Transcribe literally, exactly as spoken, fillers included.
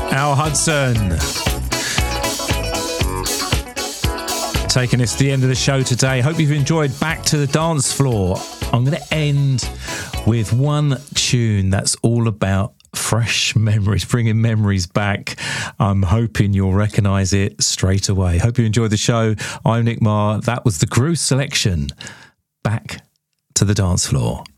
Al Hudson. Taking us to the end of the show today. Hope you've enjoyed Back to the Dance Floor. I'm going to end with one tune that's all about fresh memories, bringing memories back. I'm hoping you'll recognise it straight away. Hope you enjoyed the show. I'm Nick Marr. That was the Groove Selection. Back to the Dance Floor.